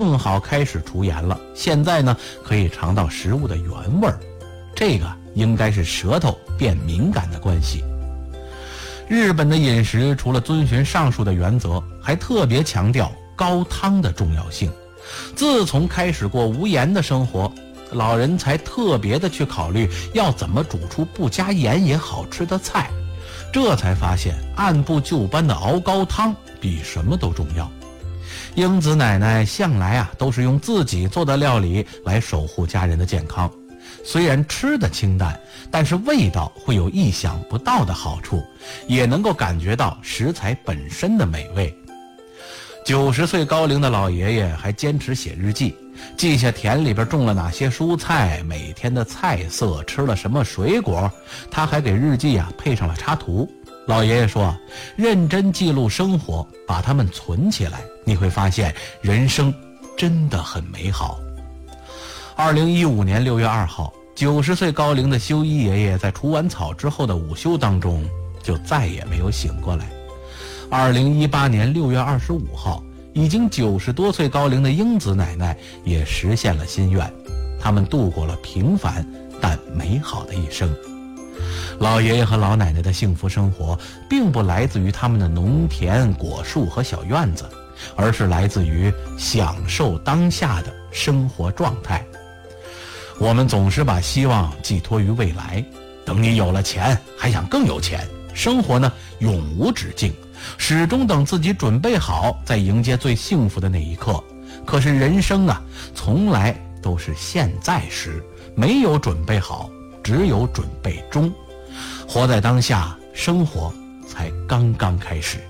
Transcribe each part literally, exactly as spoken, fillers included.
正好开始除盐了，现在呢可以尝到食物的原味儿，这个应该是舌头变敏感的关系。日本的饮食除了遵循上述的原则，还特别强调高汤的重要性。自从开始过无盐的生活，老人才特别的去考虑要怎么煮出不加盐也好吃的菜，这才发现按部就班的熬高汤比什么都重要。英子奶奶向来啊都是用自己做的料理来守护家人的健康，虽然吃的清淡，但是味道会有意想不到的好处，也能够感觉到食材本身的美味。九十岁高龄的老爷爷还坚持写日记，记下田里边种了哪些蔬菜，每天的菜色，吃了什么水果。他还给日记啊配上了插图。老爷爷说，认真记录生活，把它们存起来，你会发现人生真的很美好。二零一五年六月二号，九十岁高龄的修一爷爷在除完草之后的午休当中就再也没有醒过来。二零一八年六月二十五号，已经九十多岁高龄的英子奶奶也实现了心愿，他们度过了平凡但美好的一生。老爷爷和老奶奶的幸福生活并不来自于他们的农田、果树和小院子，而是来自于享受当下的生活状态。我们总是把希望寄托于未来，等你有了钱还想更有钱，生活呢永无止境，始终等自己准备好再迎接最幸福的那一刻。可是人生啊从来都是现在时，没有准备好，只有准备中。活在当下，生活才刚刚开始。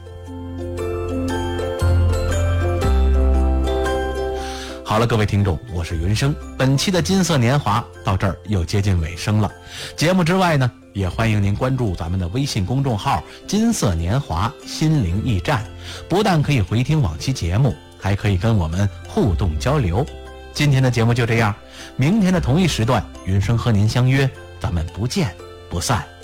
好了，各位听众，我是云生，本期的金色年华到这儿又接近尾声了。节目之外呢，也欢迎您关注咱们的微信公众号金色年华心灵驿站，不但可以回听往期节目，还可以跟我们互动交流。今天的节目就这样，明天的同一时段，云生和您相约，咱们不见不散。